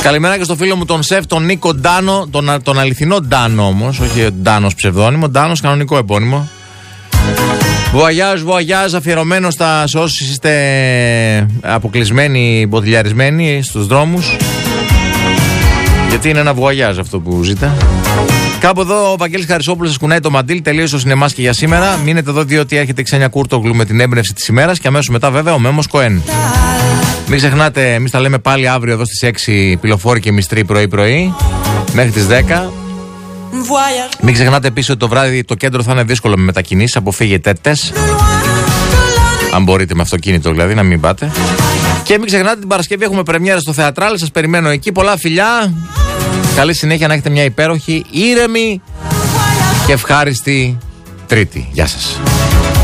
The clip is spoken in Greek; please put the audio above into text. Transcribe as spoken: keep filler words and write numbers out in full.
Καλημέρα και στο φίλο μου τον σεφ, τον Νίκο Ντάνο, τον, τον αληθινό Ντάνο όμως, όχι Ντάνος ψευδόνυμο, Ντάνος κανονικό επώνυμο. Βοαγιάζ, βοαγιάζ, αφιερωμένο στα όσους είστε αποκλεισμένοι, μποτιλιαρισμένοι στους δρόμους. Γιατί είναι ένα βοαγιάζ αυτό που ζείτε. Κάπου εδώ ο Βαγγέλης Χαρισόπουλος σας κουνάει το μαντίλ. Τελείωσε ο σινεμάς και για σήμερα. Μείνετε εδώ διότι έρχεται η Ξένια Κούρτογλου με την έμπνευση της ημέρας και αμέσως μετά βέβαια ο Μέμος Κοέν. Μην ξεχνάτε, εμείς τα λέμε πάλι αύριο εδώ στις έξι Πυλοφόρη και Μυστρή πρωί-πρωί μέχρι τις δέκα. Μην ξεχνάτε επίσης ότι το βράδυ το κέντρο θα είναι δύσκολο με μετακινήσεις. Αποφύγετε τες. Αν μπορείτε με αυτοκίνητο δηλαδή, να μην πάτε. Και μην ξεχνάτε την Παρασκευή έχουμε πρεμιέρα στο Θεατράλ. Σας περιμένω εκεί. Πολλά φιλιά. Καλή συνέχεια, να έχετε μια υπέροχη, ήρεμη και ευχάριστη Τρίτη. Γεια σας.